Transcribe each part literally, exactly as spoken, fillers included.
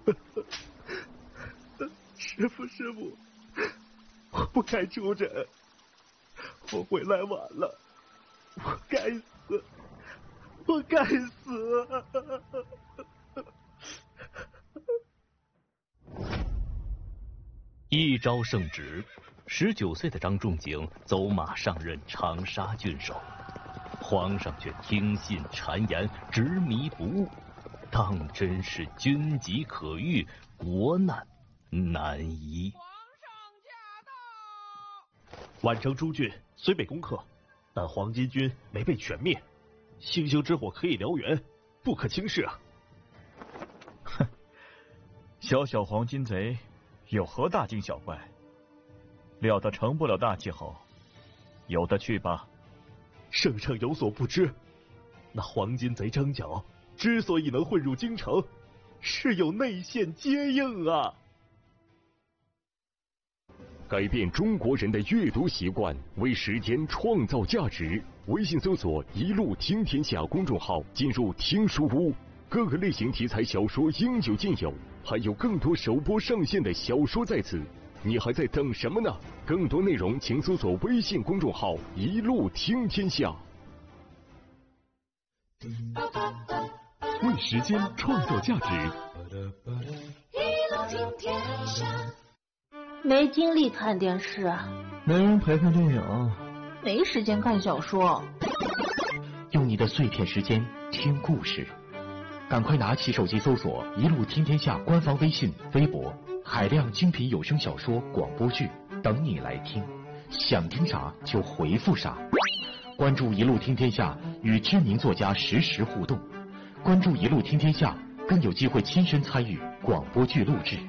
师傅，师傅，我不该出诊，我回来晚了，我该死，我该死！ 一朝圣旨，十九岁的张仲景走马上任长沙郡守，皇上却听信谗言，执迷不悟，当真是军急可遇，国难难移。 皇上驾到！ 宛城诸郡虽被攻克，但黄巾军没被全灭，星星之火可以燎原，不可轻视啊！ 哼，小小黄巾贼有何大惊小怪？料他成不了大气候，由他去吧。 圣上有所不知，那黄巾贼张角之所以能混入京城，是有内线接应啊！ 改变中国人的阅读习惯，为时间创造价值。微信搜索“一路听天下”公众号，进入听书屋，各个类型题材小说应有尽有，还有更多首播上线的小说在此。你还在等什么呢？更多内容请搜索微信公众号“一路听天下”。为时间创造价值。 一路听天下。没精力看电视啊， 没人陪看电影， 没时间看小说。 用你的碎片时间听故事，赶快拿起手机搜索“一路听天下”官方微信、微博，海量精品有声小说、广播剧等你来听，想听啥就回复啥。关注“一路听天下”，与知名作家实时互动。关注“一路听天下”，更有机会亲身参与广播剧录制。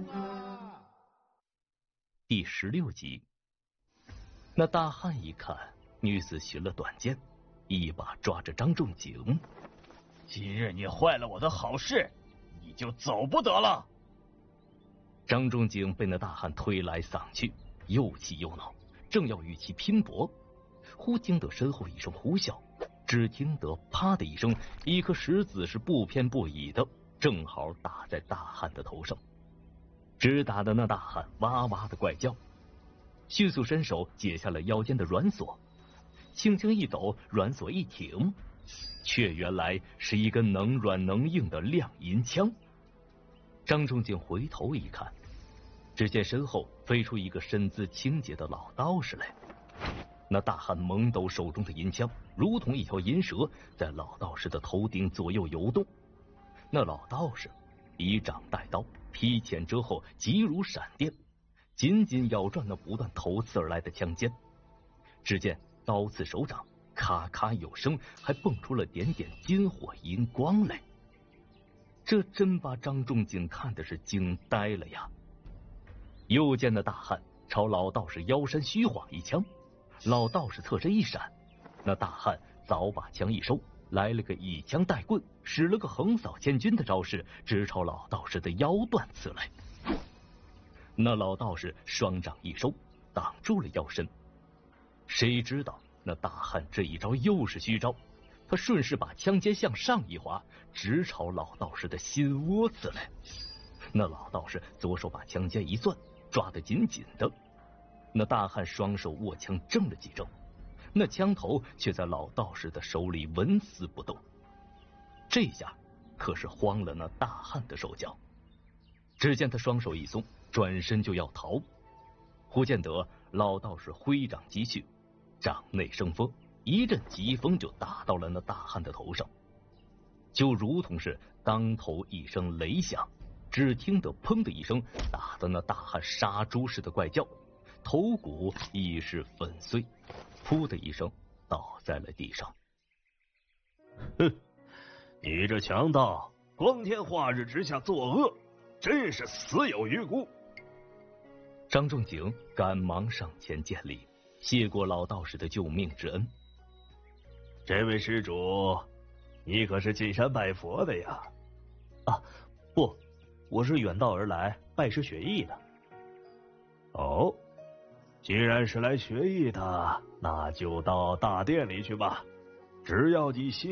第十六集，那大汉一看女子寻了短剑，一把抓着张仲景。 今日你坏了我的好事，你就走不得了。 张仲景被那大汉推来搡去，又气又恼，正要与其拼搏，忽听得身后一声呼啸，只听得啪的一声，一颗石子是不偏不倚的，正好打在大汉的头上，直打的那大汉哇哇的怪叫，迅速伸手解下了腰间的软锁，轻轻一抖，软锁一挺，却原来是一根能软能硬的亮银枪。张仲景回头一看，只见身后飞出一个身姿清洁的老道士来。那大汉猛抖手中的银枪，如同一条银蛇，在老道士的头顶左右游动。那老道士以掌带刀，劈前遮后，急如闪电，紧紧咬转那不断头刺而来的枪尖。只见刀刺手掌，咔咔有声，还蹦出了点点金火银光来。这真把张仲景看的是惊呆了呀！又见那大汉朝老道士腰山虚晃一枪，老道士侧身一闪，那大汉早把枪一收，来了个以枪带棍，使了个横扫千军的招式，直朝老道士的腰段刺来。那老道士双掌一收，挡住了腰身。谁知道那大汉这一招又是虚招，他顺势把枪尖向上一划，直朝老道士的心窝刺来。那老道士左手把枪尖一攥，抓得紧紧的。那大汉双手握枪正了几正，那枪头却在老道士的手里纹丝不动。这下可是慌了那大汉的手脚。只见他双手一松，转身就要逃，忽见得老道士挥掌击去，掌内生风，一阵疾风就打到了那大汉的头上，就如同是当头一声雷响，只听得砰的一声，打得那大汉杀猪似的怪叫，头骨已是粉碎，噗的一声倒在了地上。 哼，你这强盗，光天化日之下作恶，真是死有余辜。 张仲景赶忙上前见礼，谢过老道士的救命之恩。 这位施主，你可是进山拜佛的呀？ 啊，不，我是远道而来拜师学艺的。 哦，既然是来学艺的，那就到大殿里去吧。只要你心